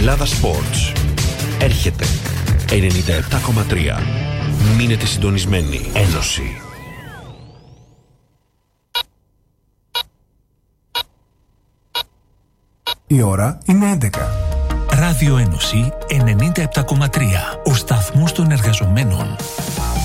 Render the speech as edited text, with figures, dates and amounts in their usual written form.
Ελλάδα Sports. Έρχεται 97,3. Μείνετε συντονισμένοι. Ένωση. Η ώρα είναι 11. Ράδιο Ένωση 97,3. Ο σταθμός των εργαζομένων.